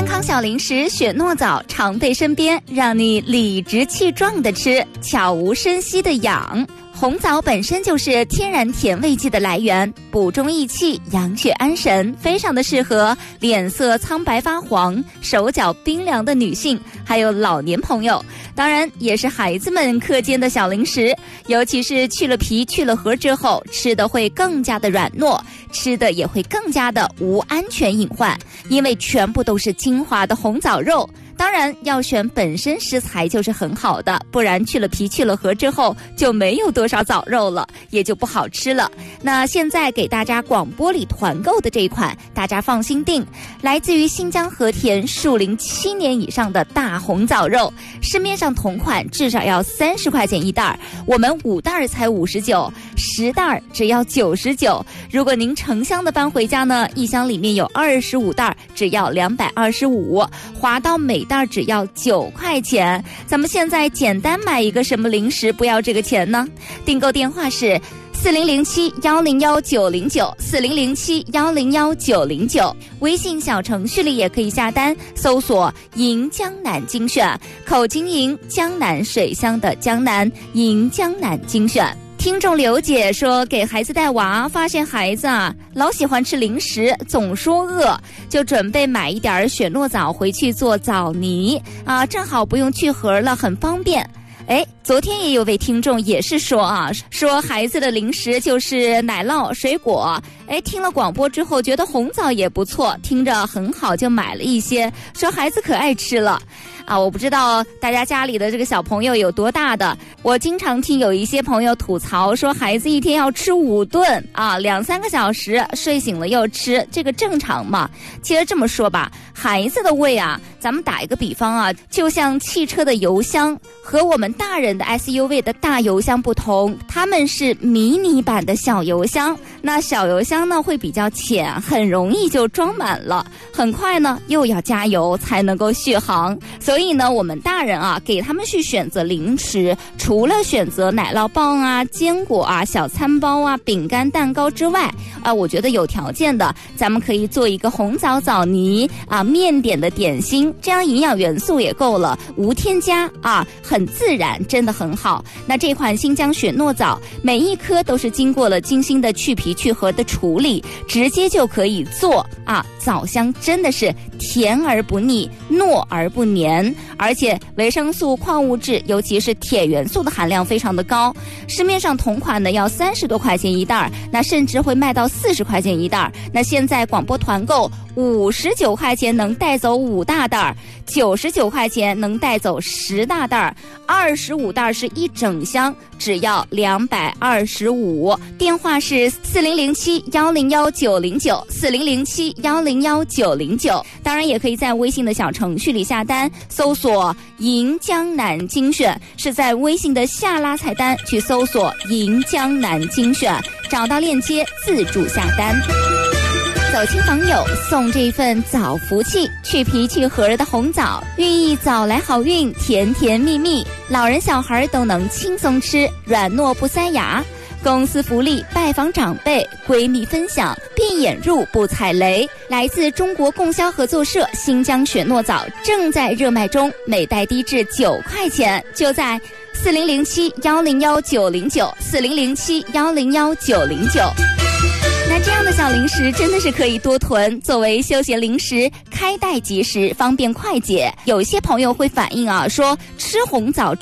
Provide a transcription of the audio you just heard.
健康小零食雪诺枣常备身边，让你理直气壮的吃，悄无声息的养。红枣本身就是天然甜味剂的来源，补中益气，养血安神，非常的适合脸色苍白发黄、手脚冰凉的女性，还有老年朋友。当然也是孩子们课间的小零食，尤其是去了皮去了核之后，吃的会更加的软糯，吃的也会更加的无安全隐患，因为全部都是精华的红枣肉。当然要选本身食材就是很好的，不然去了皮去了核之后就没有多少枣肉了，也就不好吃了。那现在给大家广播里团购的这一款，大家放心订，来自于新疆和田树龄7年以上的大红枣肉，市面上同款至少要30块钱一袋，我们5袋才59，10袋只要99。如果您成箱的搬回家呢，一箱里面有25袋，只要225，划到每袋只要9块钱。咱们现在简单买一个什么零食不要这个钱呢？订购电话是4007-101-909，4007-101-909，微信小程序里也可以下单，搜索迎江南精选，口金营，江南水乡的江南，迎江南精选。听众刘姐说，给孩子带娃，发现孩子老喜欢吃零食，总说饿，就准备买一点雪诺枣回去做枣泥正好不用去核了，很方便。昨天也有位听众也是说说孩子的零食就是奶酪水果，听了广播之后觉得红枣也不错，听着很好，就买了一些，说孩子可爱吃了我不知道大家家里的这个小朋友有多大的，我经常听有一些朋友吐槽说孩子一天要吃5顿2-3个小时，睡醒了又吃，这个正常吗？其实这么说吧，孩子的胃咱们打一个比方就像汽车的油箱和我们大人的 SUV 的大油箱不同，它们是迷你版的小油箱。那小油箱呢会比较浅，很容易就装满了，很快呢又要加油才能够续航。所以呢，我们大人给他们去选择零食，除了选择奶酪棒坚果小餐包饼干蛋糕之外我觉得有条件的咱们可以做一个红枣枣泥面点的点心，这样营养元素也够了，无添加很自然，真的很好。那这款新疆雪诺枣，每一颗都是经过了精心的去皮去核的处理，直接就可以做枣香真的是甜而不腻，糯而不黏，而且维生素、矿物质，尤其是铁元素的含量非常的高。市面上同款呢要30多块钱一袋，那甚至会卖到40块钱一袋。那现在广播团购59块钱能带走5大袋，99块钱能带走10大袋，25袋是一整箱，只要225。电话是4007-101-909，4007-101-909。当然也可以在微信的小程序里下单，搜索迎江南精选，是在微信的下拉菜单去搜索迎江南精选，找到链接自助下单。走亲访友送这份枣福气，去皮去核的红枣，寓意早来好运，甜甜蜜蜜，老人小孩都能轻松吃，软糯不塞牙。公司福利，拜访长辈，闺蜜分享，闭眼入不踩雷。来自中国供销合作社新疆雪诺枣正在热卖中，每袋低至9块钱，就在4007-101-909，4007-101-909。那这样的小零食真的是可以多囤，作为休闲零食，开袋即食，方便快捷。有些朋友会反映说吃红枣